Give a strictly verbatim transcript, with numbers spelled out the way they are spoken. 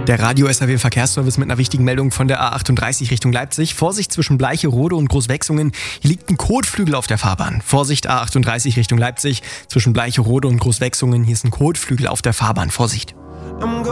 Der Radio-S R W-Verkehrsservice mit einer wichtigen Meldung von der A achtunddreißig Richtung Leipzig. Vorsicht zwischen Bleicherode und Großwechsungen. Hier liegt ein Kotflügel auf der Fahrbahn. Vorsicht A achtunddreißig Richtung Leipzig. Zwischen Bleicherode und Großwechsungen. Hier ist ein Kotflügel auf der Fahrbahn. Vorsicht.